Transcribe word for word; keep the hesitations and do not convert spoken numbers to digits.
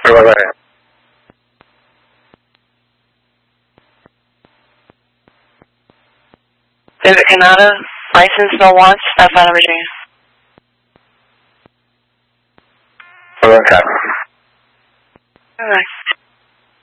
Bye bye. David Canada, license no wants, Final Virginia. Hold on, Cap.